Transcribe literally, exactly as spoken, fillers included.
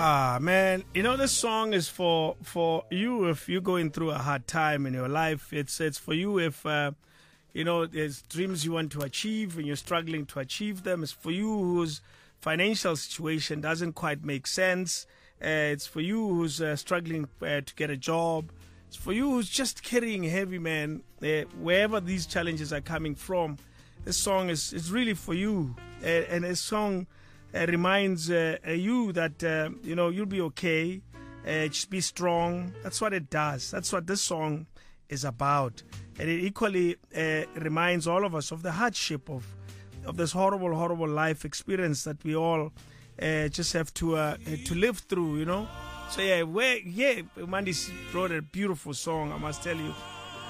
Ah, man, you know this song is for for you if you're going through a hard time in your life. It's it's for you if uh, you know there's dreams you want to achieve and you're struggling to achieve them. It's for you whose financial situation doesn't quite make sense. Uh, it's for you who's uh, struggling uh, to get a job. It's for you who's just carrying heavy, man. Uh, wherever these challenges are coming from, this song is is really for you. Uh, and this song. Uh, reminds uh, uh, you that uh, you know you'll be okay. Uh, just be strong. That's what it does. That's what this song is about. And it equally uh, reminds all of us of the hardship of of this horrible, horrible life experience that we all uh, just have to uh, to live through. You know. So yeah, where yeah, Mandis wrote a beautiful song. I must tell you.